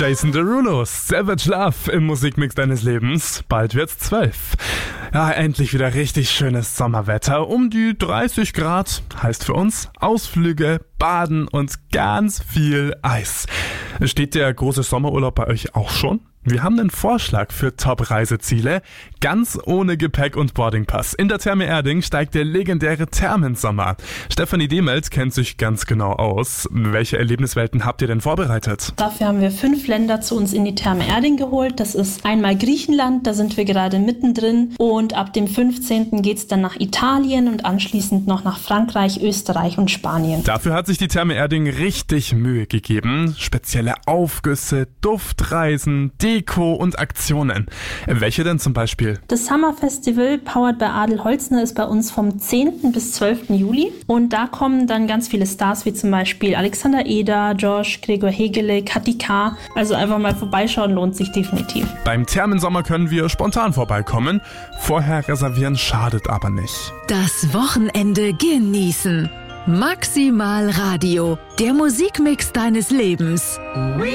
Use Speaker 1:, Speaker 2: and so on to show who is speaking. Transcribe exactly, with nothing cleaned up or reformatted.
Speaker 1: Jason Derulo, Savage Love im Musikmix deines Lebens. Bald wird's zwölf. Ja, endlich wieder richtig schönes Sommerwetter. Um die dreißig Grad heißt für uns Ausflüge, Baden und ganz viel Eis. Steht der große Sommerurlaub bei euch auch schon? Wir haben einen Vorschlag für Top-Reiseziele. Ganz ohne Gepäck und Boardingpass. In der Therme Erding steigt der legendäre Thermensommer. Stefanie Demelt kennt sich ganz genau aus. Welche Erlebniswelten habt ihr denn vorbereitet?
Speaker 2: Dafür haben wir fünf Länder zu uns in die Therme Erding geholt. Das ist einmal Griechenland, da sind wir gerade mittendrin. Und ab dem fünfzehnten geht's dann nach Italien und anschließend noch nach Frankreich, Österreich und Spanien.
Speaker 1: Dafür hat sich die Therme Erding richtig Mühe gegeben. Spezielle Aufgüsse, Duftreisen, Deko und Aktionen. Welche denn zum Beispiel?
Speaker 2: Das Summer Festival, powered by Adel Holzner, ist bei uns vom zehnten bis zwölften Juli. Und da kommen dann ganz viele Stars, wie zum Beispiel Alexander Eder, Josh, Gregor Hegele, Kathi K. Also einfach mal vorbeischauen, lohnt sich definitiv.
Speaker 1: Beim Thermensommer können wir spontan vorbeikommen. Vorher reservieren schadet aber nicht.
Speaker 3: Das Wochenende genießen. Maximal Radio, der Musikmix deines Lebens.